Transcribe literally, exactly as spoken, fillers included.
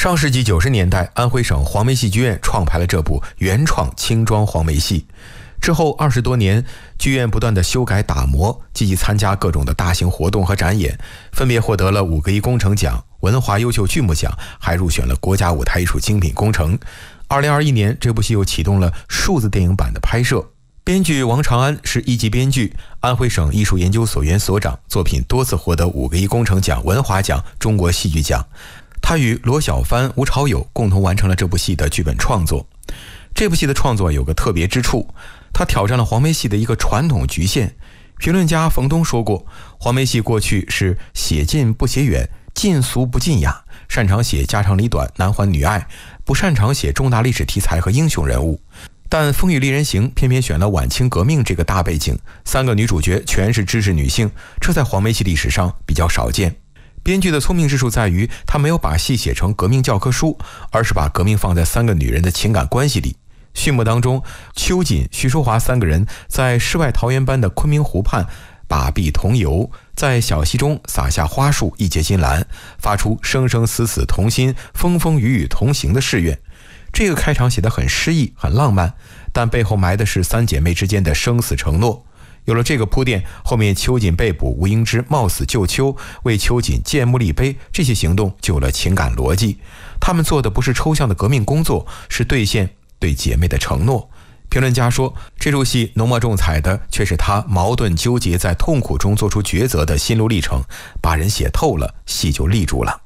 上世纪九十年代，安徽省黄梅戏剧院创排了这部原创轻装黄梅戏。之后二十多年，剧院不断的修改打磨，积极参加各种的大型活动和展演，分别获得了五个一工程奖、文华优秀剧目奖，还入选了国家舞台艺术精品工程。二零二一年，这部戏又启动了数字电影版的拍摄。编剧王长安是一级编剧，安徽省艺术研究所原所长，作品多次获得五个一工程奖、文华奖、中国戏剧奖。他与罗小帆、吴朝友共同完成了这部戏的剧本创作。这部戏的创作有个特别之处，他挑战了黄梅戏的一个传统局限。评论家冯东说过，黄梅戏过去是写近不写远，近俗不近雅，擅长写家长里短、男欢女爱，不擅长写重大历史题材和英雄人物。但《风雨丽人行》偏偏选了晚清革命这个大背景，三个女主角全是知识女性，这在黄梅戏历史上比较少见。编剧的聪明之处在于，他没有把戏写成革命教科书，而是把革命放在三个女人的情感关系里。序幕当中，秋瑾、徐淑华三个人在世外桃源般的昆明湖畔把臂同游，在小溪中撒下花束一结金兰，发出生生死死同心、风风雨雨同行的誓愿。这个开场写得很诗意、很浪漫，但背后埋的是三姐妹之间的生死承诺。有了这个铺垫，后面秋瑾被捕，吴英之冒死救秋，为秋瑾芥末立碑，这些行动就有了情感逻辑。他们做的不是抽象的革命工作，是兑现对姐妹的承诺。评论家说，这出戏浓墨重彩的却是他矛盾纠结在痛苦中做出抉择的心路历程，把人写透了，戏就立住了。